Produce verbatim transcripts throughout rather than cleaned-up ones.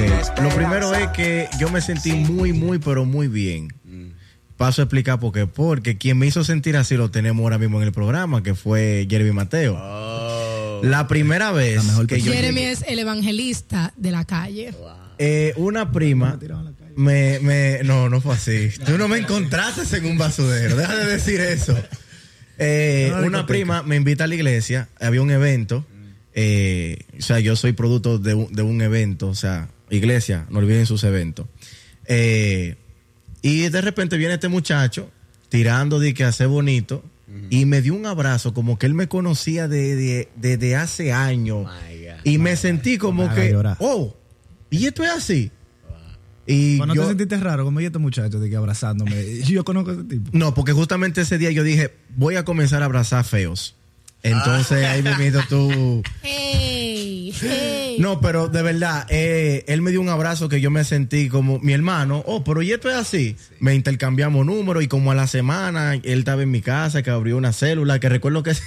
Lo primero es que yo me sentí muy, muy, pero muy bien. Paso a explicar por qué. Porque quien me hizo sentir así lo tenemos ahora mismo en el programa, que fue Jeremy Mateo. Oh. La primera vez la que yo Jeremy llegué, es el evangelista de la calle. Wow. Eh, una prima me, me... No, no fue así. Tú no me encontraste en un basudero. Deja de decir eso. Eh, una prima me invita a la iglesia. Había un evento. Eh, o sea, yo soy producto de un, de un evento. O sea, iglesia, no olviden sus eventos. Eh... Y de repente viene este muchacho tirando de que hace bonito uh-huh. y me dio un abrazo como que él me conocía desde de, de, de hace años. God, y me God. sentí como me que, oh, y esto es así. Wow. Y ¿no yo, te sentiste raro como este muchacho de que abrazándome? Yo conozco a ese tipo. No, porque justamente ese día yo dije, voy a comenzar a abrazar feos. Entonces ah. ahí me miento tú. Hey, hey. No, pero de verdad, eh, él me dio un abrazo que yo me sentí como mi hermano. Oh, pero ¿y esto es así? Sí. Me intercambiamos números y como a la semana él estaba en mi casa, que abrió una célula, que recuerdo que se,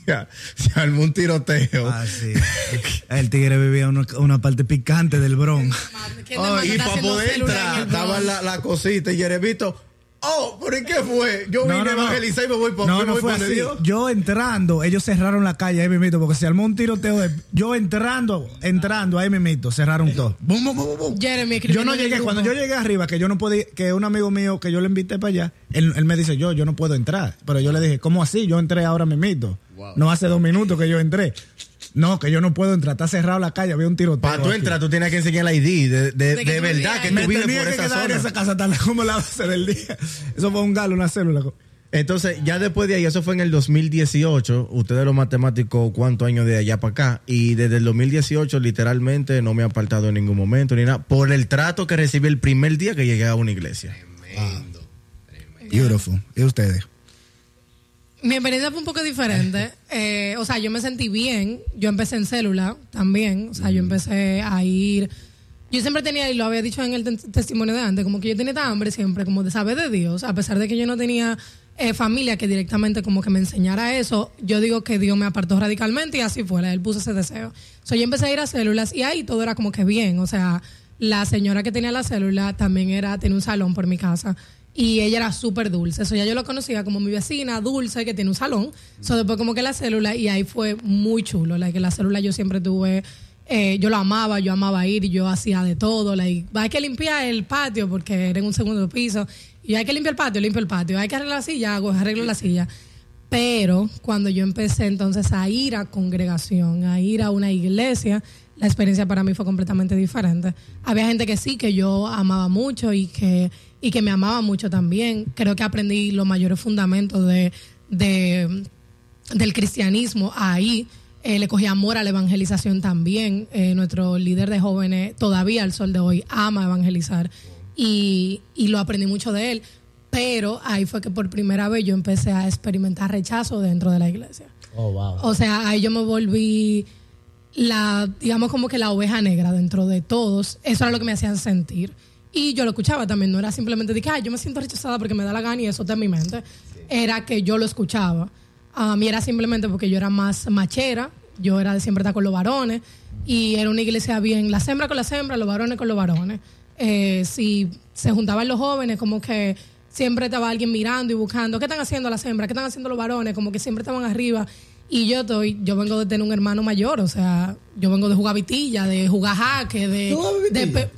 se armó un tiroteo. Ah, sí. El tigre vivía una, una parte picante del Bronx. Oh, y para poder entrar estaba la, la cosita y Jeremito. Oh, ¿pero y qué fue? Yo no, vine no, a evangelizar y me voy para No, no fue así. Dios. Yo entrando, ellos cerraron la calle ahí mismito, porque se armó un tiroteo. De, yo entrando, entrando ahí mismito, cerraron todo. Bum, bum, bum, bum. Jeremy, yo no llegué, cuando yo llegué arriba, que yo no podía, que un amigo mío que yo le invité para allá, él, él me dice, yo, yo no puedo entrar. Pero yo le dije, ¿cómo así? Yo entré ahora mismito. Wow. No hace dos minutos que yo entré. No, que yo no puedo entrar, está cerrado la calle, había un tiroteo. Para tú entrar, tú tienes que enseñar el I D de, de, de, de verdad que tú vives por que esa zona. En esa casa tal como la base del día. Eso fue un galo, una célula. Entonces, ya después de ahí, eso fue en el dos mil dieciocho. Ustedes los matemáticos, ¿cuántos años de allá para acá? Y desde el dos mil dieciocho, literalmente, no me he apartado en ningún momento ni nada. Por el trato que recibí el primer día que llegué a una iglesia. Tremendo. Ah. Tremendo. Beautiful. ¿Y ustedes? Mi experiencia fue un poco diferente. Eh, o sea, yo me sentí bien. Yo empecé en célula también. O sea, yo empecé a ir... Yo siempre tenía, y lo había dicho en el te- testimonio de antes, como que yo tenía esta hambre siempre, como de saber de Dios. A pesar de que yo no tenía eh, familia que directamente como que me enseñara eso, yo digo que Dios me apartó radicalmente y así fue. Él puso ese deseo. O sea, yo empecé a ir a células y ahí todo era como que bien. O sea, la señora que tenía la célula también era tenía un salón por mi casa. Y ella era súper dulce. Eso ya yo lo conocía como mi vecina dulce que tiene un salón. Eso después como que la célula, y ahí fue muy chulo. Like, la célula yo siempre tuve, eh, yo lo amaba, yo amaba ir, y yo hacía de todo. Like, hay que limpiar el patio porque era en un segundo piso. Y hay que limpiar el patio, limpio el patio. Hay que arreglar la silla, hago, arreglo la silla. Pero cuando yo empecé entonces a ir a congregación, a ir a una iglesia, la experiencia para mí fue completamente diferente. Había gente que sí, que yo amaba mucho y que, y que me amaba mucho también. Creo que aprendí los mayores fundamentos de, de, del cristianismo ahí. Eh, le cogí amor a la evangelización también. Eh, nuestro líder de jóvenes todavía al sol de hoy ama evangelizar y, y lo aprendí mucho de él. Pero ahí fue que por primera vez yo empecé a experimentar rechazo dentro de la iglesia. Oh, wow. O sea, ahí yo me volví la, digamos como que la oveja negra dentro de todos. Eso era lo que me hacían sentir. Y yo lo escuchaba también, no era simplemente de que ay, yo me siento rechazada porque me da la gana y eso está en mi mente. Sí. Era que yo lo escuchaba. A mí era simplemente porque yo era más machera, yo era de siempre estar con los varones y era una iglesia bien, la hembra con las hembras, los varones con los varones. Eh, si se juntaban los jóvenes, como que siempre estaba alguien mirando y buscando, ¿qué están haciendo las hembras? ¿Qué están haciendo los varones? Como que siempre estaban arriba. Y yo estoy, yo vengo de tener un hermano mayor, o sea, yo vengo de jugar vitilla, de jugar jaque, de... de pe-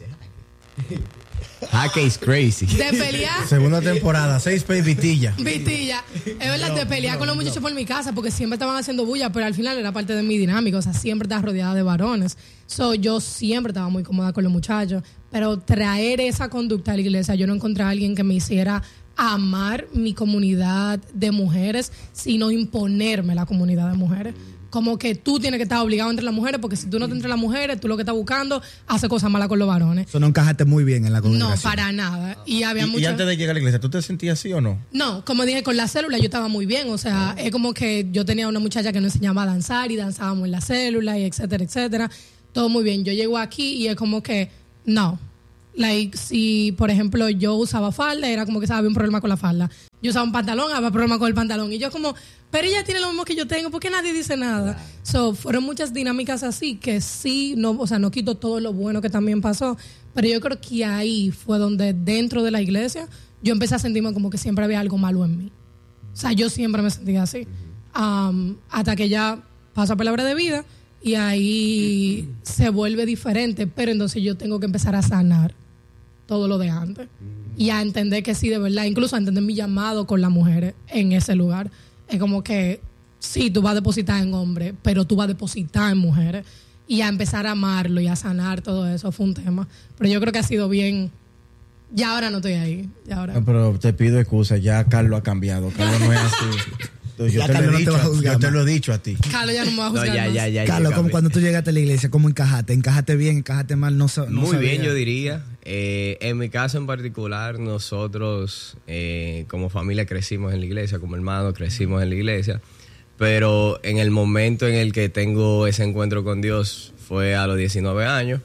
Jaque is crazy. De pelear. Segunda temporada, seis pay vitilla. Vitilla. Es verdad, no, de pelear no, con los muchachos no. por mi casa, porque siempre estaban haciendo bulla, pero al final era parte de mi dinámica, o sea, siempre estaba rodeada de varones. So, yo siempre estaba muy cómoda con los muchachos, pero traer esa conducta a la iglesia, yo no encontré a alguien que me hiciera amar mi comunidad de mujeres, sino imponerme la comunidad de mujeres. Como que tú tienes que estar obligado entre las mujeres, porque si tú no te entre las mujeres, tú lo que estás buscando, hace cosas malas con los varones. Eso no encajaste muy bien en la congregación. No, para nada. Y había ¿Y, mucha... y antes de llegar a la iglesia, ¿tú te sentías así o no? No, como dije, con la célula yo estaba muy bien. O sea, es como que yo tenía una muchacha que nos enseñaba a danzar y danzábamos en la célula y etcétera, etcétera. Todo muy bien. Yo llego aquí y es como que, no, Like, si, por ejemplo, yo usaba falda, era como que ¿sabes? Había un problema con la falda. Yo usaba un pantalón, había problema con el pantalón. Y yo como, pero ella tiene lo mismo que yo tengo, ¿por qué nadie dice nada? Claro. So, fueron muchas dinámicas así que sí, no, o sea, no quito todo lo bueno que también pasó, pero yo creo que ahí fue donde dentro de la iglesia yo empecé a sentirme como que siempre había algo malo en mí. O sea, yo siempre me sentía así. Um, hasta que ya paso a palabra de vida y ahí se vuelve diferente, pero entonces yo tengo que empezar a sanar todo lo de antes y a entender que sí, de verdad, incluso a entender mi llamado con las mujeres en ese lugar. Es como que sí, tú vas a depositar en hombres, pero tú vas a depositar en mujeres y a empezar a amarlo y a sanar todo eso fue un tema. Pero yo creo que ha sido bien. Ya ahora no estoy ahí. Ya ahora. No, pero te pido excusa, ya Carlos ha cambiado. Carlos no es así. Yo, te lo, he dicho, no te yo te lo he dicho a ti. Carlos ya no me va a juzgar. No, ya, ya, ya, Carlos, como cuando tú llegaste a la iglesia, ¿cómo encajaste? ¿Encajaste bien? ¿Encajaste mal? No, no Muy sabía. bien, yo diría. Eh, en mi caso en particular, nosotros eh, como familia crecimos en la iglesia, como hermanos crecimos en la iglesia. Pero en el momento en el que tengo ese encuentro con Dios fue a los diecinueve años.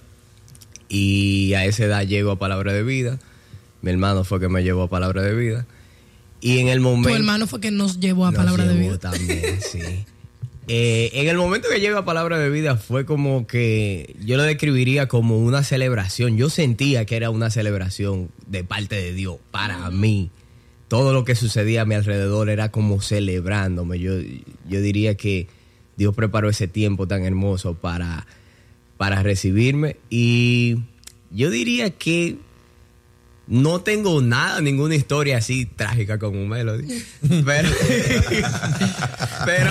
Y a esa edad llego a Palabra de Vida. Mi hermano fue que me llevó a Palabra de Vida. Y en el momento... Tu hermano fue que nos llevó a nos Palabra llevó de Vida. También, sí. eh, en el momento que llego a Palabra de Vida fue como que... Yo lo describiría como una celebración. Yo sentía que era una celebración de parte de Dios para mí. Todo lo que sucedía a mi alrededor era como celebrándome. Yo, yo diría que Dios preparó ese tiempo tan hermoso para, para recibirme. Y yo diría que... No tengo nada, ninguna historia así trágica como un Melody. Pero, pero,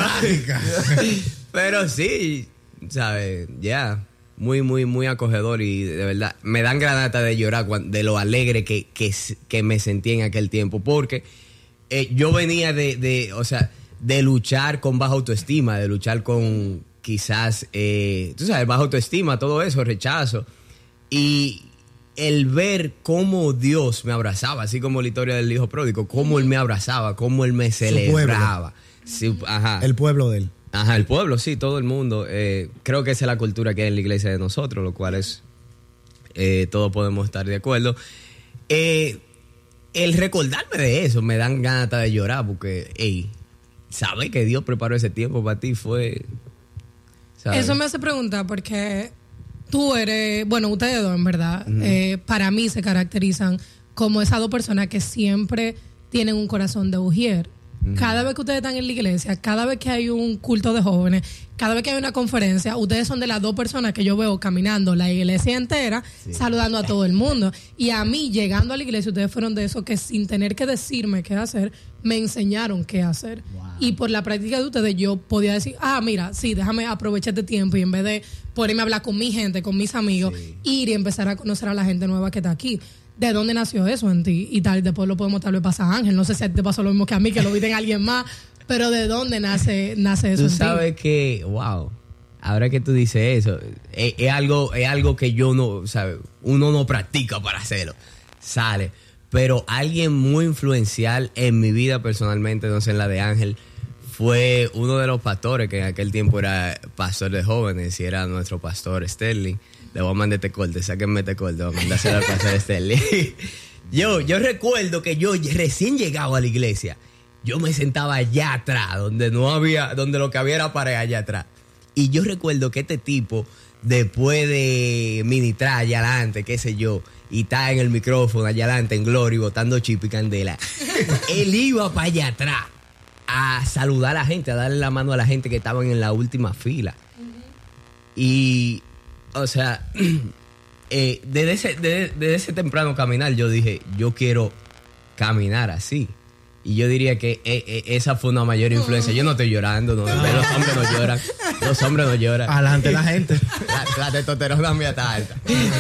pero sí, ¿sabes? Ya, yeah, muy, muy, muy acogedor y de verdad me dan ganas de llorar cuando, de lo alegre que, que, que me sentí en aquel tiempo. Porque eh, yo venía de, de, o sea, de luchar con baja autoestima, de luchar con quizás, eh, tú sabes, baja autoestima, todo eso, rechazo. Y... el ver cómo Dios me abrazaba, así como la historia del hijo pródigo, cómo él me abrazaba, cómo él me celebraba. Sí, ajá. El pueblo de él. Ajá, el pueblo, sí, todo el mundo. Eh, creo que esa es la cultura que hay en la iglesia de nosotros, lo cual es, eh, todos podemos estar de acuerdo. Eh, el recordarme de eso me dan ganas de llorar porque, hey, ¿sabes que Dios preparó ese tiempo para ti? Fue... ¿sabes? Eso me hace preguntar porque... Tú eres, bueno, ustedes dos en verdad, uh-huh. eh, para mí se caracterizan como esas dos personas que siempre tienen un corazón de ujier. Uh-huh. Cada vez que ustedes están en la iglesia, cada vez que hay un culto de jóvenes, cada vez que hay una conferencia, ustedes son de las dos personas que yo veo caminando la iglesia entera, sí. saludando a todo el mundo. Y a mí, llegando a la iglesia, ustedes fueron de esos que sin tener que decirme qué hacer, me enseñaron qué hacer. Wow. Y por la práctica de ustedes yo podía decir, ah, mira, sí, déjame aprovechar este tiempo y en vez de ponerme a hablar con mi gente, con mis amigos, sí. ir y empezar a conocer a la gente nueva que está aquí. ¿De dónde nació eso en ti? Y tal, después lo podemos tal vez pasar a Ángel. No sé si te pasó lo mismo que a mí, que lo viste en alguien más, pero ¿de dónde nace, nace eso tú en ti? Tú sabes que, wow, ahora que tú dices eso, es, es, algo, es algo que yo no, ¿sabes? Uno no practica para hacerlo. Sale. Pero alguien muy influencial en mi vida personalmente, no sé, en la de Ángel, fue uno de los pastores que en aquel tiempo era pastor de jóvenes y era nuestro pastor Sterling. Le voy a mandar este corte, sáquenme este corte, voy a mandárselo al pastor Sterling. yo, yo recuerdo que yo recién llegado a la iglesia, yo me sentaba allá atrás, donde no había, donde lo que había era pared allá atrás. Y yo recuerdo que este tipo, después de ministrar allá adelante, qué sé yo, y está en el micrófono allá adelante en Glory botando chip y candela, él iba para allá atrás a saludar a la gente, a darle la mano a la gente que estaban en la última fila. Uh-huh. Y, o sea, eh, desde, ese, desde, desde ese temprano caminar yo dije, yo quiero caminar así. Y yo diría que eh, eh, esa fue una mayor influencia. Yo no estoy llorando, no, no. Los hombres no lloran. Los hombres no lloran. Adelante la gente. La, la testosterona mía está alta.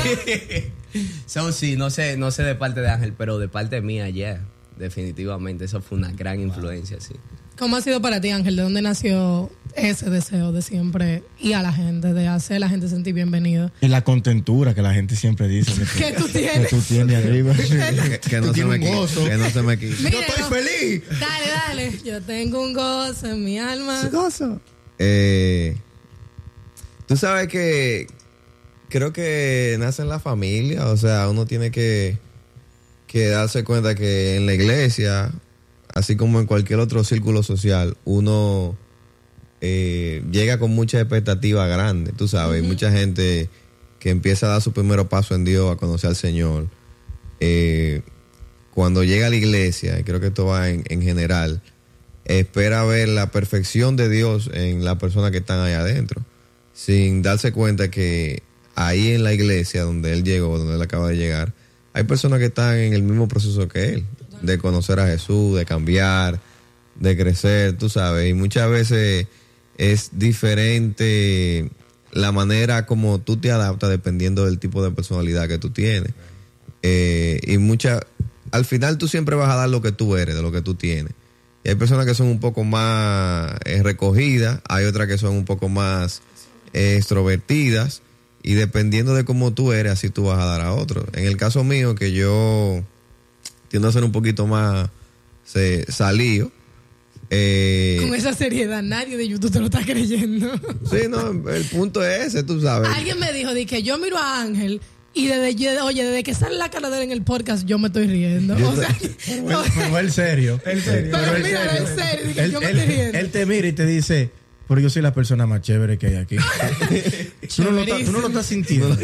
So, sí, no sé, no sé de parte de Ángel, pero de parte mía, ya. Yeah, definitivamente, eso fue una gran influencia, sí. ¿Cómo ha sido para ti, Ángel? ¿De dónde nació ese deseo de siempre ir a la gente, de hacer a la gente sentir bienvenido? Y la contentura que la gente siempre dice. Que tú tienes. Que tú tienes arriba. que, que, no se me quite, que no se me quite. Yo estoy feliz. Dale, dale. Yo tengo un gozo en mi alma. ¿Gozo? Eh, tú sabes que, creo que nace en la familia, o sea, uno tiene que, que darse cuenta que en la iglesia, así como en cualquier otro círculo social, uno eh, llega con mucha expectativa grande, tú sabes, uh-huh. mucha gente que empieza a dar su primer paso en Dios, a conocer al Señor, eh, cuando llega a la iglesia, y creo que esto va en, en general, espera ver la perfección de Dios en las personas que están ahí adentro, sin darse cuenta que ahí en la iglesia donde él llegó, donde él acaba de llegar, hay personas que están en el mismo proceso que él, de conocer a Jesús, de cambiar, de crecer, tú sabes, y muchas veces es diferente la manera como tú te adaptas dependiendo del tipo de personalidad que tú tienes. Eh, y muchas, al final tú siempre vas a dar lo que tú eres, de lo que tú tienes. Y hay personas que son un poco más eh, recogidas, hay otras que son un poco más eh, extrovertidas, y dependiendo de cómo tú eres, así tú vas a dar a otros. En el caso mío, que yo tiendo a ser un poquito más se, salido. Eh, Con esa seriedad, nadie de YouTube te lo está creyendo. Sí, no, el punto es ese, tú sabes. Alguien me dijo de que yo miro a Ángel y desde, oye, desde que sale la cara de él en el podcast, yo me estoy riendo. Yo o sea, pero, no, pero él serio. Él serio. Pero, pero mira, serio. en serio, de que él, yo me él, estoy riendo. Él te mira y te dice, pero yo soy la persona más chévere que hay aquí. tú, no lo estás, tú no lo estás sintiendo.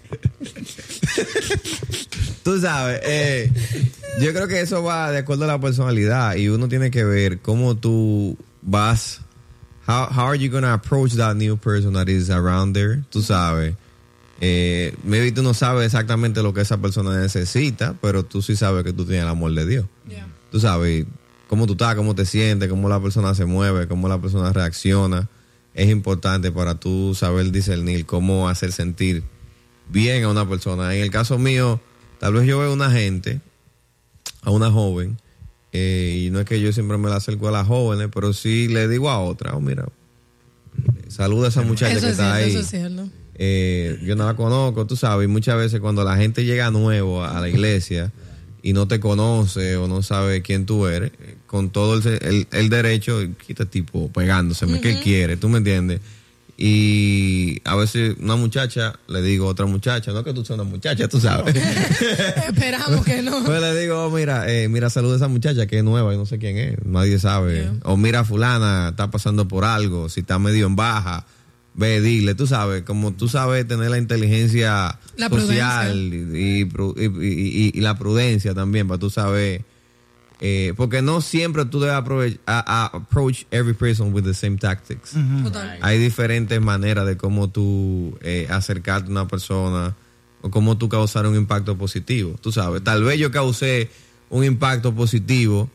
Tú sabes, eh, yo creo que eso va de acuerdo a la personalidad, y uno tiene que ver cómo tú vas, how, how are you going to approach that new person that is around there, tú sabes. Eh, maybe tú no sabes exactamente lo que esa persona necesita, pero tú sí sabes que tú tienes el amor de Dios. Yeah. Tú sabes cómo tú estás, cómo te sientes, cómo la persona se mueve, cómo la persona reacciona. Es importante para tú saber discernir cómo hacer sentir bien a una persona. En el caso mío, tal vez yo veo a una gente, a una joven, eh, y no es que yo siempre me la acerco a las jóvenes, pero sí le digo a otra, oh, mira, saluda a esa muchacha eso que está ahí. Eso es cierto. Eh, yo no la conozco, tú sabes, y muchas veces cuando la gente llega nuevo a la iglesia y no te conoce o no sabe quién tú eres, con todo el, el, el derecho, quita tipo pegándoseme, uh-huh. que él quiere, ¿tú me entiendes? Y a veces una muchacha, le digo a otra muchacha, no que tú seas una muchacha, tú sabes. Esperamos que no. Pues le digo, oh, mira, eh, mira, saluda a esa muchacha que es nueva y no sé quién es, nadie sabe. Yeah. O mira, fulana, está pasando por algo, si está medio en baja, ve, dile, tú sabes, como tú sabes tener la inteligencia la social y, y, y, y, y la prudencia también, para tú saber, eh, porque no siempre tú debes approach, a, a approach every person with the same tactics. Uh-huh. Hay diferentes maneras de cómo tú eh, acercarte a una persona o cómo tú causar un impacto positivo, tú sabes. Tal vez yo causé un impacto positivo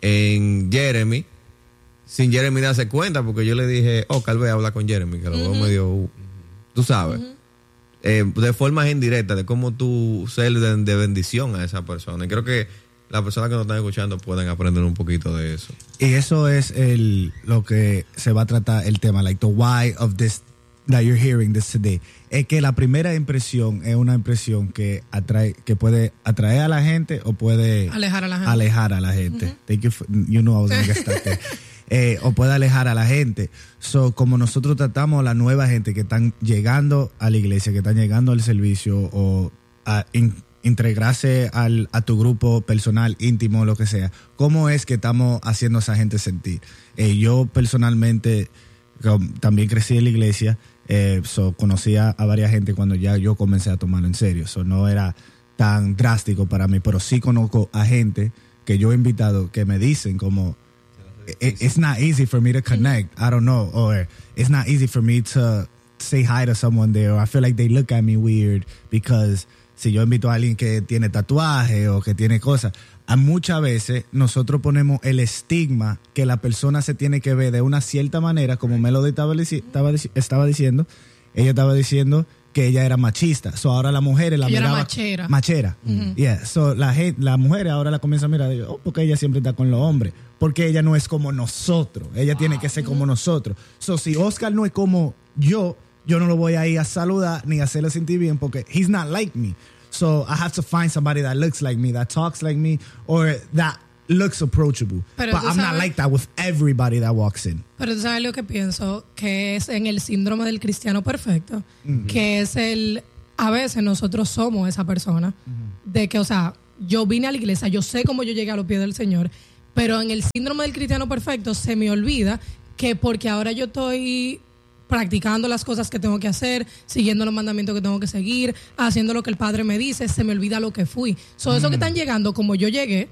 en Jeremy, sin Jeremy darse cuenta, porque yo le dije, oh, tal vez habla con Jeremy, que lo veo uh-huh. medio, uh, tú sabes, uh-huh. eh, de forma indirecta, de cómo tú ser de, de bendición a esa persona. Y creo que las personas que nos están escuchando pueden aprender un poquito de eso. Y eso es el lo que se va a tratar el tema, like the why of this that you're hearing this today. Es que la primera impresión es una impresión que atrae, que puede atraer a la gente o puede alejar a la gente. Alejar a la gente. Uh-huh. Thank you for, you know I was gonna get stuck there. Eh, o puede alejar a la gente. So, como nosotros tratamos a la nueva gente que están llegando a la iglesia, que están llegando al servicio o a in, integrarse al, a tu grupo personal, íntimo, lo que sea, ¿cómo es que estamos haciendo a esa gente sentir? Eh, yo personalmente también crecí en la iglesia, eh, so, conocía a varias gente cuando ya yo comencé a tomarlo en serio. So, no era tan drástico para mí, pero sí conozco a gente que yo he invitado que me dicen como it's not easy for me to connect. I don't know. Or it's not easy for me to say hi to someone there. Or I feel like they look at me weird because si yo invito a alguien que tiene tatuaje o que tiene cosas, a muchas veces nosotros ponemos el estigma que la persona se tiene que ver de una cierta manera, como Melody estaba, estaba, estaba diciendo. Ella estaba diciendo que ella era machista. So ahora las mujeres la ella miraba era machera. Machera. Uh-huh. Yeah. So la las mujeres ahora la comienzan a mirar, oh, porque ella siempre está con los hombres, porque ella no es como nosotros. Ella wow. tiene que ser como nosotros. So si Oscar no es como yo, yo no lo voy a ir a saludar ni a hacerle sentir bien porque he's not like me. So I have to find somebody that looks like me, that talks like me, or that looks approachable. Pero But I'm sabes, not like that with everybody that walks in. Pero tú sabes lo que pienso, que es en el síndrome del cristiano perfecto, uh-huh. que es el a veces nosotros somos esa persona uh-huh. de que, o sea, yo vine a la iglesia, yo sé cómo yo llegué a los pies del Señor, pero en el síndrome del cristiano perfecto se me olvida que porque ahora yo estoy practicando las cosas que tengo que hacer, siguiendo los mandamientos que tengo que seguir, haciendo lo que el Padre me dice, se me olvida lo que fui. So, mm. eso que están llegando, como yo llegué,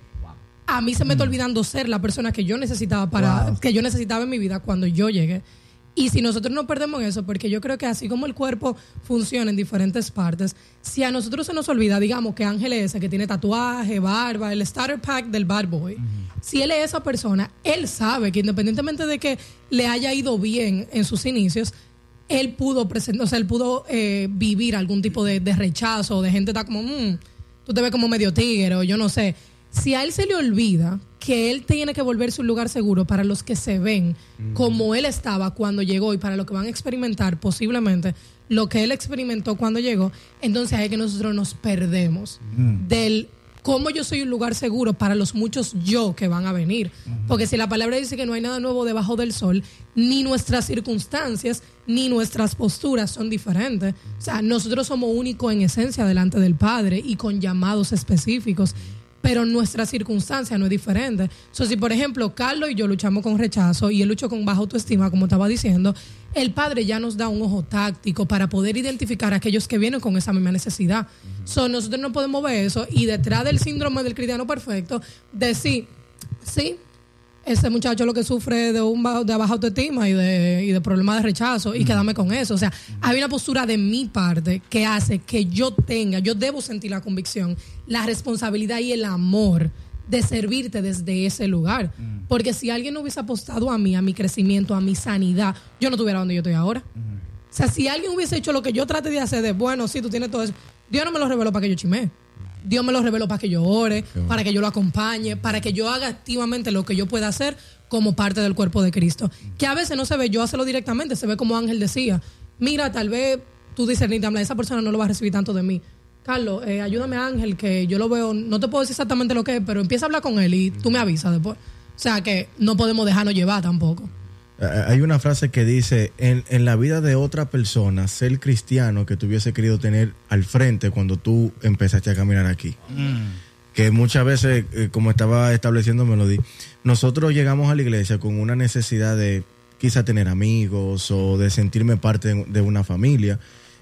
a mí se me está olvidando ser la persona que yo necesitaba para wow. que yo necesitaba en mi vida cuando yo llegué. Y si nosotros no perdemos eso, porque yo creo que así como el cuerpo funciona en diferentes partes, si a nosotros se nos olvida, digamos que Ángel es ese que tiene tatuaje, barba, el starter pack del bad boy, uh-huh. si él es esa persona, él sabe que independientemente de que le haya ido bien en sus inicios, él pudo presentar, o sea, él pudo eh, vivir algún tipo de, de rechazo, de gente está como, mmm, tú te ves como medio tigre, o yo no sé. Si a él se le olvida que él tiene que volverse un lugar seguro para los que se ven mm. como él estaba cuando llegó y para los que van a experimentar posiblemente lo que él experimentó cuando llegó, entonces ahí es que nosotros nos perdemos mm. del cómo yo soy un lugar seguro para los muchos yo que van a venir. Mm. Porque si la palabra dice que no hay nada nuevo debajo del sol, ni nuestras circunstancias ni nuestras posturas son diferentes. O sea, nosotros somos únicos en esencia delante del Padre y con llamados específicos. Pero nuestra circunstancia no es diferente. So, si, por ejemplo, Carlos y yo luchamos con rechazo y él luchó con baja autoestima, como estaba diciendo, el Padre ya nos da un ojo táctico para poder identificar a aquellos que vienen con esa misma necesidad. Uh-huh. So, nosotros no podemos ver eso y detrás del síndrome del cristiano perfecto, decir, sí, ese muchacho lo que sufre de un bajo, de baja autoestima y de, y de problemas de rechazo y uh-huh. quedarme con eso. O sea, uh-huh. hay una postura de mi parte que hace que yo tenga, yo debo sentir la convicción, la responsabilidad y el amor de servirte desde ese lugar. Uh-huh. Porque si alguien no hubiese apostado a mí, a mi crecimiento, a mi sanidad, yo no estuviera donde yo estoy ahora. Uh-huh. O sea, si alguien hubiese hecho lo que yo traté de hacer de, bueno, sí, tú tienes todo eso, Dios no me lo reveló para que yo chimé. Dios me lo reveló para que yo ore, para que yo lo acompañe, para que yo haga activamente lo que yo pueda hacer como parte del cuerpo de Cristo. Que a veces no se ve yo hacerlo directamente, se ve como Ángel decía, mira, tal vez tú discerniste, esa persona no lo va a recibir tanto de mí. Carlos, eh, ayúdame a Ángel, que yo lo veo, no te puedo decir exactamente lo que es, pero empieza a hablar con él y tú me avisas después. O sea que no podemos dejarnos llevar tampoco. Hay una frase que dice, en, en la vida de otra persona, ser cristiano que tú hubiese querido tener al frente cuando tú empezaste a caminar aquí. Mm. Que muchas veces, eh, como estaba estableciendo Melody, nosotros llegamos a la iglesia con una necesidad de quizá tener amigos o de sentirme parte de, de una familia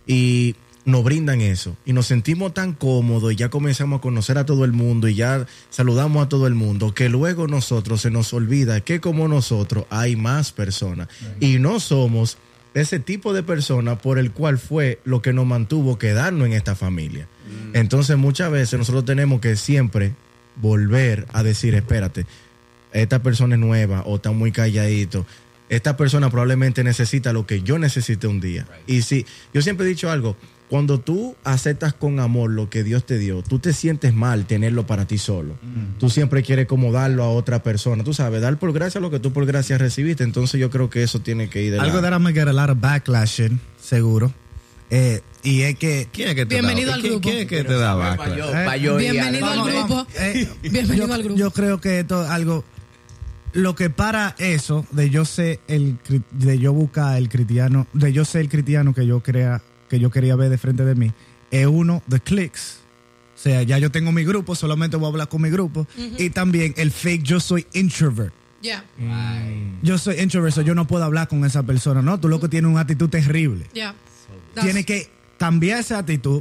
y nos brindan eso y nos sentimos tan cómodos y ya comenzamos a conocer a todo el mundo y ya saludamos a todo el mundo que luego nosotros se nos olvida que como nosotros hay más personas uh-huh. y no somos ese tipo de persona por el cual fue lo que nos mantuvo quedarnos en esta familia. Uh-huh. Entonces muchas veces nosotros tenemos que siempre volver a decir, espérate, esta persona es nueva o está muy calladito. Esta persona probablemente necesita lo que yo necesité un día. Right. Y si, yo siempre he dicho algo, cuando tú aceptas con amor lo que Dios te dio, tú te sientes mal tenerlo para ti solo. Mm. Tú siempre quieres como darlo a otra persona. Tú sabes, dar por gracia lo que tú por gracia recibiste. Entonces yo creo que eso tiene que ir de algo that I'm gonna get a lot of backlash in, seguro. Eh, y es que... ¿Quién es que te Bienvenido da, al ¿quién, grupo. ¿Quién es que te da backlash? Eh, Bienvenido al grupo. Eh, Bienvenido yo, al grupo. Yo creo que esto es algo... Lo que para eso de yo ser el de yo buscar el cristiano, de yo ser el cristiano que yo crea, que yo quería ver de frente de mí, es uno de clics. O sea, ya yo tengo mi grupo, solamente voy a hablar con mi grupo. Uh-huh. Y también el fake, yo soy introvert. Yeah. Mm. Yo soy introvert, so yo no puedo hablar con esa persona. No, tú lo que tienes una actitud terrible. Yeah. Tienes que cambiar esa actitud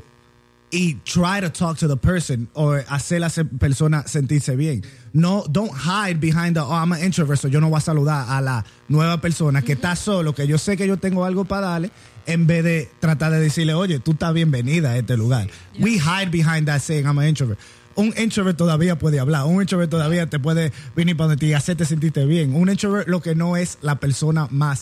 y try to talk to the person o hacer a esa persona sentirse bien. No, don't hide behind the, oh, I'm an introvert, so yo no voy a saludar a la nueva persona que uh-huh. está solo, que yo sé que yo tengo algo para darle, en vez de tratar de decirle, oye, tú estás bienvenida a este lugar. Yeah. We hide behind that saying, I'm an introvert. Un introvert todavía puede hablar, un introvert todavía te puede venir para donde ti y hacerte sentirte bien. Un introvert lo que no es la persona más,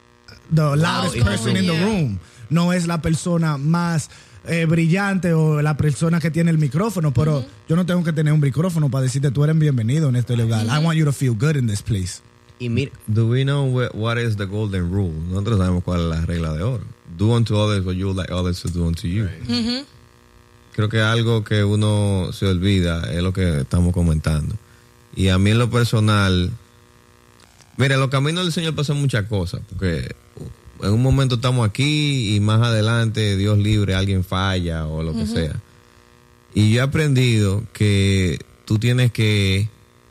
the loudest wow, person yeah. in the room, no es la persona más Eh, brillante o la persona que tiene el micrófono, pero uh-huh. yo no tengo que tener un micrófono para decirte tú eres bienvenido en este lugar. Uh-huh. I want you to feel good in this place. Y mira, do we know what, what is the golden rule? Nosotros sabemos cuál es la regla de oro. Do unto others what you would like others to do unto you. Right. Uh-huh. Creo que algo que uno se olvida es lo que estamos comentando. Y a mí en lo personal, mira, en los caminos del Señor pasan muchas cosas, porque en un momento estamos aquí y más adelante, Dios libre, alguien falla o lo que uh-huh. sea. Y yo he aprendido que tú tienes que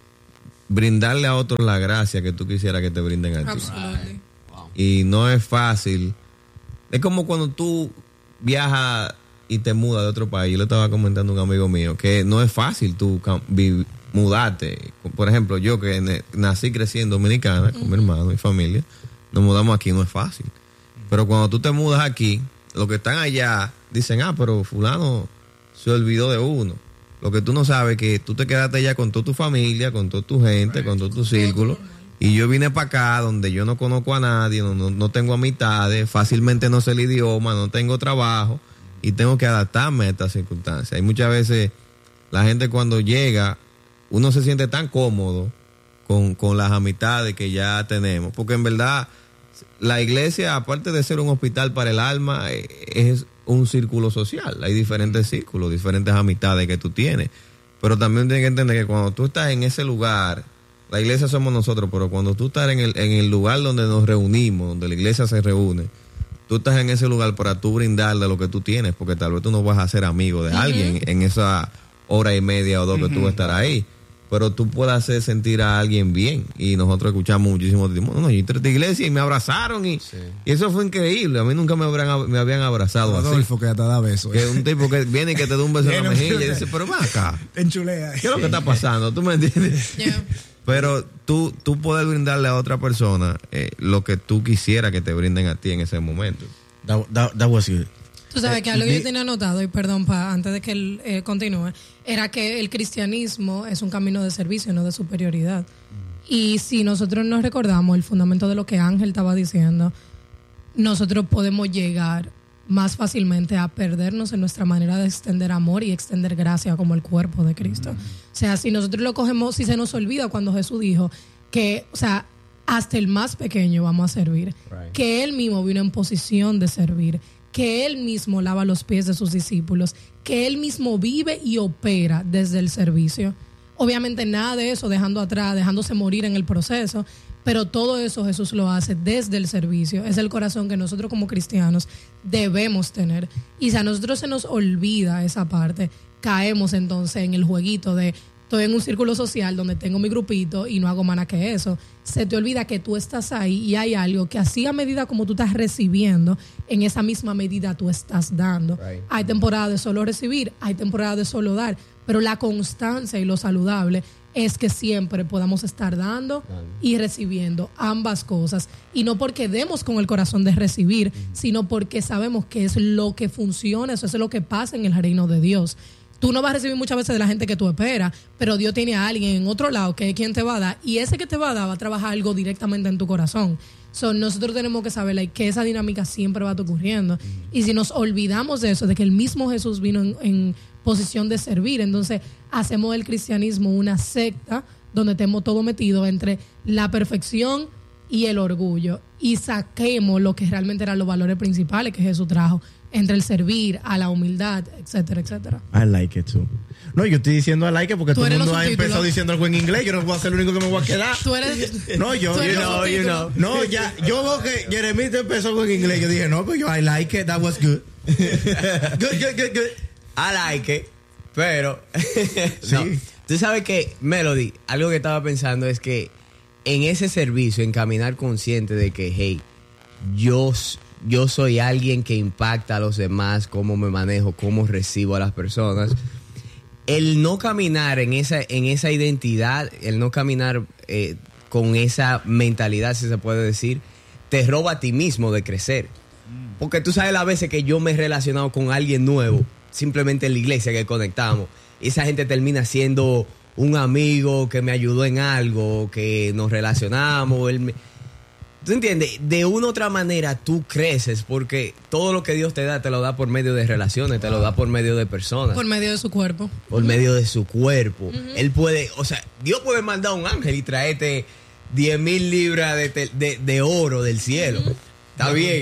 brindarle a otros la gracia que tú quisieras que te brinden a ti. Absolutely. Y no es fácil. Es como cuando tú viajas y te mudas de otro país. Yo le estaba comentando a un amigo mío que no es fácil tú vivir, mudarte. Por ejemplo, yo que nací crecí en Dominicana con uh-huh. mi hermano, mi familia, nos mudamos aquí, no es fácil. Pero cuando tú te mudas aquí, los que están allá dicen, ah, pero fulano se olvidó de uno. Lo que tú no sabes es que tú te quedaste allá con toda tu familia, con toda tu gente, con todo tu círculo. Y yo vine para acá donde yo no conozco a nadie, no, no, no tengo amistades, fácilmente no sé el idioma, no tengo trabajo y tengo que adaptarme a estas circunstancias. Y muchas veces la gente cuando llega, uno se siente tan cómodo con, con las amistades que ya tenemos. Porque en verdad la iglesia, aparte de ser un hospital para el alma, es un círculo social. Hay diferentes círculos, diferentes amistades que tú tienes. Pero también tienes que entender que cuando tú estás en ese lugar, la iglesia somos nosotros, pero cuando tú estás en el, en el lugar donde nos reunimos, donde la iglesia se reúne, tú estás en ese lugar para tú brindarle lo que tú tienes, porque tal vez tú no vas a ser amigo de uh-huh. alguien en esa hora y media o dos uh-huh. que tú vas a estar ahí. Pero tú puedes hacer sentir a alguien bien. Y nosotros escuchamos muchísimo. No, no, yo entré a esta iglesia y me abrazaron. Y, sí. y eso fue increíble. A mí nunca me, habrán, me habían abrazado Adolfo, así. que te da besos. Que un tipo que viene y que te da un beso en la mejilla y dice, pero va acá. Te enchulea. ¿Qué es lo que está pasando? ¿Tú me entiendes? Yeah. Pero tú, tú poder brindarle a otra persona eh, lo que tú quisieras que te brinden a ti en ese momento. That, that, that was good. Tú sabes que algo que yo tenía anotado, y perdón, pa, antes de que él eh, continúe, era que el cristianismo es un camino de servicio, no de superioridad. Y si nosotros nos recordamos el fundamento de lo que Ángel estaba diciendo, nosotros podemos llegar más fácilmente a perdernos en nuestra manera de extender amor y extender gracia como el cuerpo de Cristo. O sea, si nosotros lo cogemos, si se nos olvida cuando Jesús dijo que, o sea, hasta el más pequeño vamos a servir, right. que Él mismo vino en posición de servir, que Él mismo lava los pies de sus discípulos, que Él mismo vive y opera desde el servicio. Obviamente nada de eso dejando atrás, dejándose morir en el proceso, pero todo eso Jesús lo hace desde el servicio. Es el corazón que nosotros como cristianos debemos tener. Y si a nosotros se nos olvida esa parte, caemos entonces en el jueguito de estoy en un círculo social donde tengo mi grupito y no hago más nada que eso. Se te olvida que tú estás ahí y hay algo que así a medida como tú estás recibiendo, en esa misma medida tú estás dando. Right. Hay temporada de solo recibir, hay temporada de solo dar, pero la constancia y lo saludable es que siempre podamos estar dando y recibiendo ambas cosas. Y no porque demos con el corazón de recibir, sino porque sabemos que es lo que funciona, eso es lo que pasa en el reino de Dios. Tú no vas a recibir muchas veces de la gente que tú esperas, pero Dios tiene a alguien en otro lado que es quien te va a dar, y ese que te va a dar va a trabajar algo directamente en tu corazón. So, nosotros tenemos que saber like, que esa dinámica siempre va a estar ocurriendo. Y si nos olvidamos de eso, de que el mismo Jesús vino en, en posición de servir, entonces hacemos del cristianismo una secta donde tenemos todo metido entre la perfección y el orgullo, y saquemos lo que realmente eran los valores principales que Jesús trajo, entre el servir, a la humildad, etcétera, etcétera. I like it too. No, yo estoy diciendo I like it porque todo el mundo ha empezado diciendo algo en inglés. Yo no puedo ser el único que me voy a quedar. Tú eres... No, yo... You know, you know. No, ya... Yo veo que Jeremy empezó con inglés. Yo dije, no, pues yo I like it. That was good. Good, good, good, good. I like it. Pero... Sí. No. Tú sabes que, Melody, algo que estaba pensando es que en ese servicio, en caminar consciente de que, hey, yo... yo soy alguien que impacta a los demás, cómo me manejo, cómo recibo a las personas. El no caminar en esa, en esa identidad, el no caminar eh, con esa mentalidad, si se puede decir, te roba a ti mismo de crecer. Porque tú sabes las veces que yo me he relacionado con alguien nuevo, simplemente en la iglesia que conectamos, esa gente termina siendo un amigo que me ayudó en algo, que nos relacionamos, él me... ¿Tú entiendes? De una u otra manera tú creces porque todo lo que Dios te da, te lo da por medio de relaciones, te lo da por medio de personas. Por medio de su cuerpo. Por uh-huh. medio de su cuerpo. Uh-huh. Él puede, o sea, Dios puede mandar a un ángel y traerte diez mil libras de, te, de, de oro del cielo. Uh-huh. Está bien.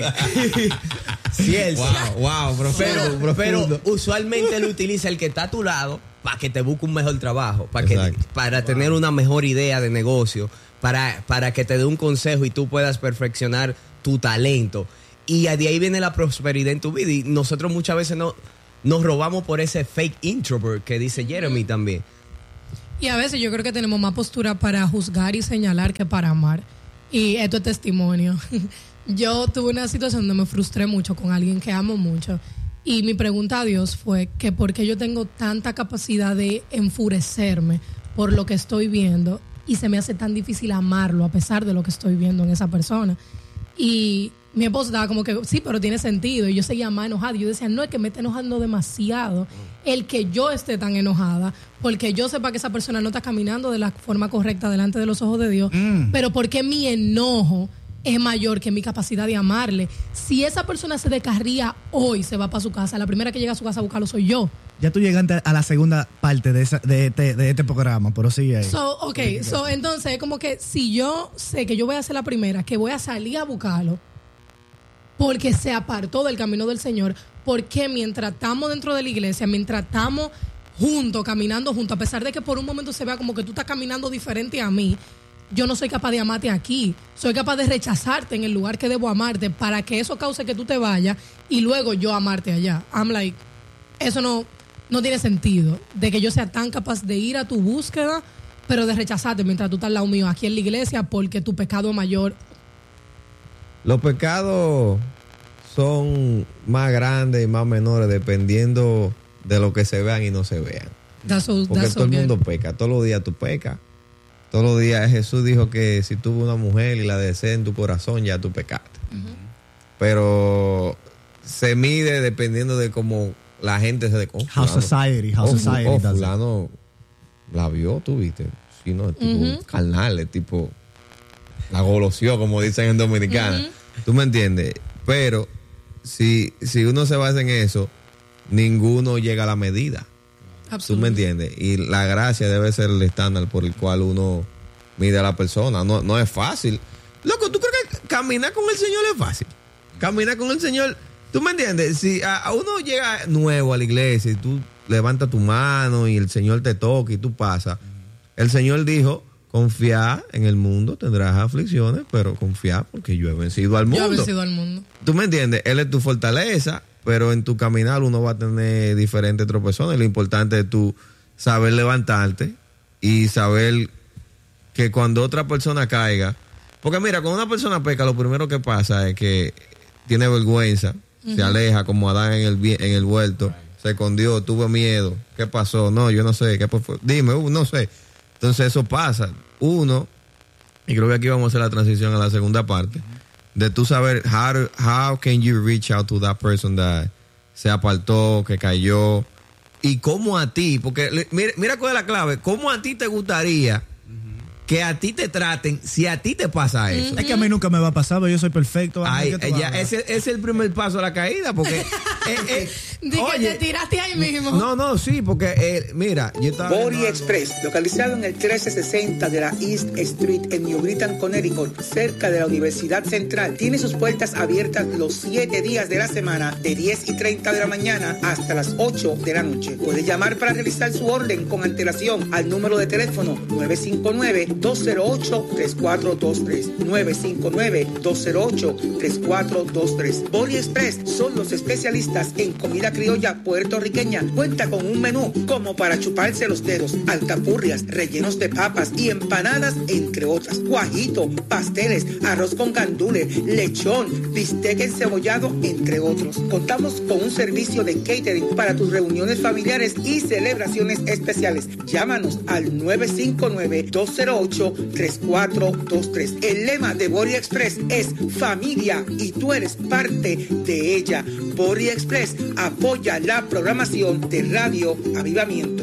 Sí, él, wow, wow, profundo, pero, pero usualmente él utiliza el que está a tu lado para que te busque un mejor trabajo, para, que, para wow. tener una mejor idea de negocio. Para, para que te dé un consejo y tú puedas perfeccionar tu talento. Y de ahí viene la prosperidad en tu vida. Y nosotros muchas veces no, nos robamos por ese fake introvert que dice Jeremy también. Y a veces yo creo que tenemos más postura para juzgar y señalar que para amar. Y esto es testimonio. Yo tuve una situación donde me frustré mucho con alguien que amo mucho. Y mi pregunta a Dios fue que por qué yo tengo tanta capacidad de enfurecerme por lo que estoy viendo y se me hace tan difícil amarlo a pesar de lo que estoy viendo en esa persona. Y mi esposo estaba como que, sí, pero tiene sentido. Y yo seguía más enojada. Y yo decía, no, es que me está enojando demasiado el que yo esté tan enojada, porque yo sepa que esa persona no está caminando de la forma correcta delante de los ojos de Dios. Mm. Pero porque mi enojo es mayor que mi capacidad de amarle. Si esa persona se descarría hoy, se va para su casa. La primera que llega a su casa a buscarlo soy yo. Ya tú llegaste a la segunda parte de, esa, de, este, de este programa, pero sigue ahí. So, ok, so, entonces es como que si yo sé que yo voy a ser la primera, que voy a salir a buscarlo, porque se apartó del camino del Señor, porque mientras estamos dentro de la iglesia, mientras estamos juntos, caminando juntos, a pesar de que por un momento se vea como que tú estás caminando diferente a mí, yo no soy capaz de amarte aquí. Soy capaz de rechazarte en el lugar que debo amarte para que eso cause que tú te vayas y luego yo amarte allá. I'm like, eso no, no tiene sentido. De que yo sea tan capaz de ir a tu búsqueda, pero de rechazarte mientras tú estás al lado mío aquí en la iglesia porque tu pecado es mayor. Los pecados son más grandes y más menores dependiendo de lo que se vean y no se vean. That's so, Porque that's todo so el mundo good. peca. Todos los días tú pecas. Todos los días Jesús dijo que si tuvo una mujer y la deseas en tu corazón, ya tú pecaste. Uh-huh. Pero se mide dependiendo de cómo la gente se de oh, How society, how oh, society oh, does fulano la vio, tú viste. Sí, no, tipo uh-huh. carnal, es tipo la golosió, como dicen en Dominicana. Uh-huh. ¿Tú me entiendes? Pero si, si uno se basa en eso, ninguno llega a la medida. ¿Tú me entiendes? Y la gracia debe ser el estándar por el cual uno mide a la persona. No, no es fácil. Loco, ¿tú crees que caminar con el Señor es fácil? Caminar con el Señor, ¿tú me entiendes? Si a, a uno llega nuevo a la iglesia y tú levantas tu mano y el Señor te toca y tú pasas, el Señor dijo, confía en el mundo, tendrás aflicciones, pero confía porque yo he vencido al mundo. Yo he vencido al mundo. ¿Tú me entiendes? Él es tu fortaleza. Pero en tu caminar uno va a tener diferentes tropezones. Lo importante es tú saber levantarte y saber que cuando otra persona caiga... Porque mira, cuando una persona peca, lo primero que pasa es que tiene vergüenza, uh-huh. se aleja como Adán en el, en el huerto, se escondió, tuvo miedo. ¿Qué pasó? No, yo no sé. ¿Qué fue? Dime, uh, no sé. Entonces eso pasa. Uno, y creo que aquí vamos a hacer la transición a la segunda parte, de tú saber how, how can you reach out to that person that se apartó, que cayó, y cómo a ti, porque mira, mira cuál es la clave, cómo a ti te gustaría que a ti te traten si a ti te pasa eso. Es que a mí nunca me va a pasar, pero yo soy perfecto. Ay, ya, ese, ese es el primer paso a la caída, porque... eh, eh, Di que te tiraste ahí mismo. No, no, sí, porque eh, mira, yo estaba... Body Express, localizado en el trece sesenta de la East Street en New Britain, Connecticut, cerca de la Universidad Central, tiene sus puertas abiertas los siete días de la semana, de diez y treinta de la mañana hasta las ocho de la noche. Puede llamar para realizar su orden con antelación al número de teléfono nueve cinco nueve, dos cero ocho, tres cuatro dos tres, nueve cinco nueve, dos cero ocho, tres cuatro dos tres. Body Express son los especialistas en comida criolla puertorriqueña. Cuenta con un menú como para chuparse los dedos, alcapurrias, rellenos de papas y empanadas, entre otras. Guajito, pasteles, arroz con gandules, lechón, bistec encebollado, entre otros. Contamos con un servicio de catering para tus reuniones familiares y celebraciones especiales. Llámanos al nueve cinco nueve, dos cero ocho, tres cuatro dos tres. El lema de Body Express es familia y tú eres parte de ella. Body Express apoya la programación de Radio Avivamiento.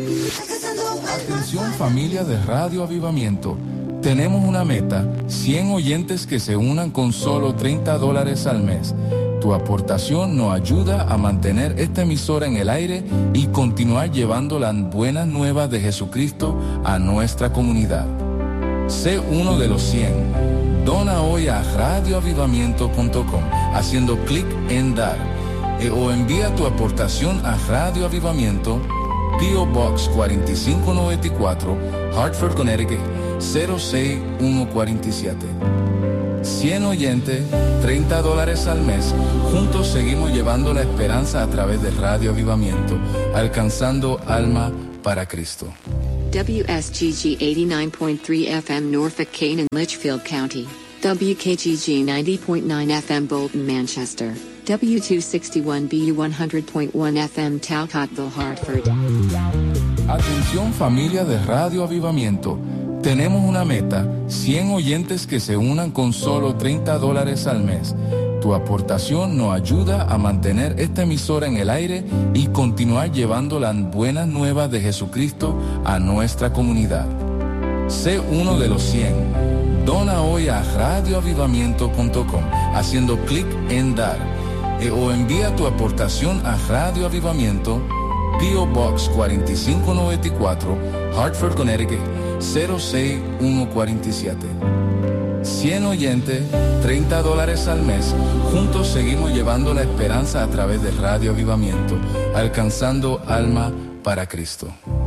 Atención familia de Radio Avivamiento. Tenemos una meta, cien oyentes que se unan con solo treinta dólares al mes. Tu aportación nos ayuda a mantener esta emisora en el aire y continuar llevando las buenas nuevas de Jesucristo a nuestra comunidad. Sé uno de los cien. Dona hoy a radio avivamiento punto com haciendo clic en dar eh, o envía tu aportación a Radio Avivamiento, P O Box cuatro cinco noventa y cuatro, Hartford, Connecticut cero seis uno cuatro siete. cien oyentes, treinta dólares al mes. Juntos seguimos llevando la esperanza a través de Radio Avivamiento, alcanzando alma para Cristo. W S G G eighty-nine point three F M Norfolk, Kane and Litchfield County. W K G G ninety point nine F M Bolton, Manchester. W two sixty-one B U one hundred point one F M Talcottville, Hartford. Atención familia de Radio Avivamiento. Tenemos una meta, cien oyentes que se unan con solo treinta dólares al mes. Tu aportación nos ayuda a mantener esta emisora en el aire y continuar llevando las buenas nuevas de Jesucristo a nuestra comunidad. Sé uno de los cien. Dona hoy a radio avivamiento punto com haciendo clic en dar eh, o envía tu aportación a Radio Avivamiento, P O Box cuarenta y cinco noventa y cuatro, Hartford, Connecticut cero seis uno cuatro siete. cien oyentes, treinta dólares al mes. Juntos seguimos llevando la esperanza a través de Radio Avivamiento, alcanzando alma para Cristo.